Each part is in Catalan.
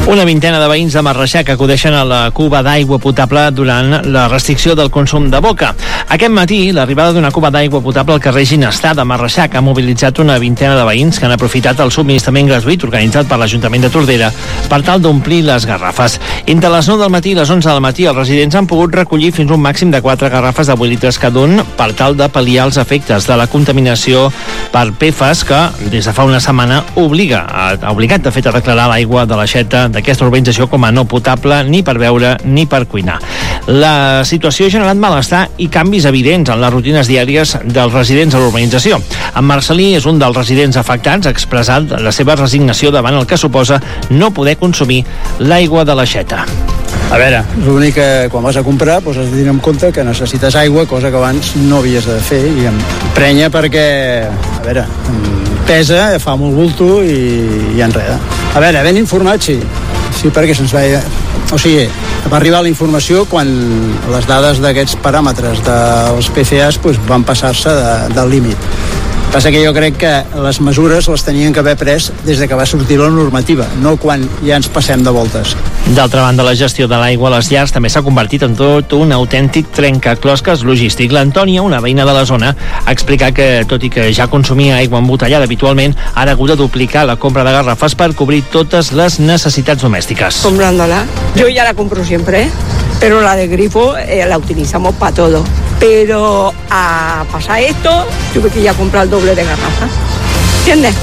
Una vintena de veïns de Marreixac acudeixen a la cuba d'aigua potable durant la restricció del consum de boca. Aquest matí, l'arribada d'una cuba d'aigua potable al carrer Ginestar de Marreixac ha mobilitzat una vintena de veïns que han aprofitat el subministrament gratuït organitzat per l'Ajuntament de Tordera per tal d'omplir les garrafes. Entre les 9 del matí i les 11 del matí, els residents han pogut recollir fins un màxim de 4 garrafes de 8 litres cada un per tal de pal·liar els efectes de la contaminació per PFAS que, des de fa una setmana, ha obligat de fet a declarar l'aigua de l'aixeta d'aquesta urbanització com a no potable ni per beure ni per cuinar. La situació ha generat malestar i canvis evidents en les rutines diàries dels residents a l'urbanització. En Marcelí és un dels residents afectats, ha expressat la seva resignació davant el que suposa no poder consumir l'aigua de l'aixeta. A veure, l'únic que quan vas a comprar has de tenir en compte que necessites aigua, cosa que abans no havies de fer, i em prenya perquè, a veure, pesa, fa molt bulto i enreda. A veure, ben informat, sí, perquè se'ns veia... O sigui, va arribar la informació quan les dades d'aquests paràmetres dels PFAs van passar-se del límit. Passa que jo crec que les mesures les tenien que haver pres des de que va sortir la normativa, no quan ja ens passem de voltes. D'altra banda, la gestió de l'aigua a les llars també s'ha convertit en tot un autèntic trencaclosques logístic. L'Antònia, una veïna de la zona, ha explicat que, tot i que ja consumia aigua embotellada habitualment, ha hagut de duplicar la compra de garrafes per cobrir totes les necessitats domèstiques. Comprándola. Yo ya la compro siempre, pero la de grifo la utilizamos para todo. Pero a pasar esto, tuve que ya comprar el doble de garrafas. ¿Entiendes?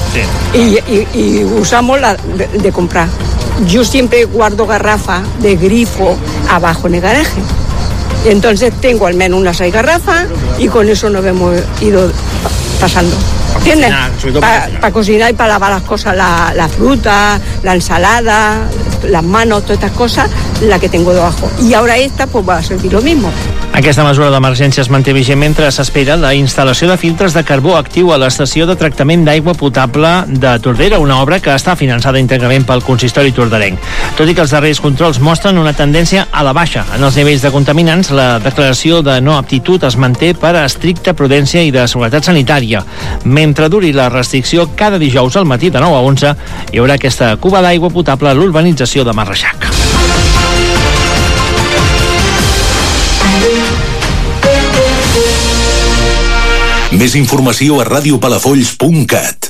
Sí. Y usamos la de comprar. Yo siempre guardo garrafa de grifo abajo en el garaje. Entonces tengo al menos unas 6 garrafas y con eso nos hemos ido pasando. ¿Entiendes? Para cocinar y para lavar las cosas, la fruta, la ensalada, las manos, todas estas cosas, la que tengo debajo. Y ahora esta va a servir lo mismo. Aquesta mesura d'emergència es manté vigent mentre s'espera la instal·lació de filtres de carbó actiu a l'estació de tractament d'aigua potable de Tordera, una obra que està finançada íntegrament pel consistori torderenc. Tot i que els darrers controls mostren una tendència a la baixa en els nivells de contaminants, la declaració de no aptitud es manté per estricta prudència i de seguretat sanitària. Mentre duri la restricció, cada dijous al matí de 9 a 11 hi haurà aquesta cuba d'aigua potable a l'urbanització de Marreixac. Més informació a radiopalafolls.cat.